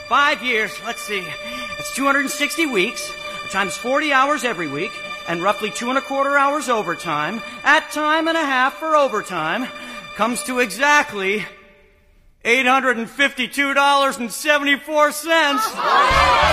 5 years, let's see. It's 260 weeks, times 40 hours every week, and roughly 2¼ hours overtime, at time and a half for overtime, comes to exactly $852.74.